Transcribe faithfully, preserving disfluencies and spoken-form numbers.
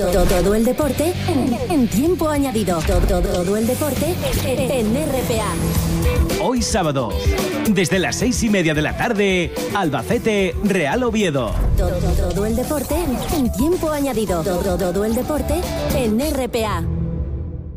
Todo, todo el deporte en, en tiempo añadido. Todo, todo, todo el deporte en R P A. Hoy sábado, desde las seis y media de la tarde, Albacete, Real Oviedo. Todo, todo el deporte en tiempo añadido. Todo, todo el deporte en R P A.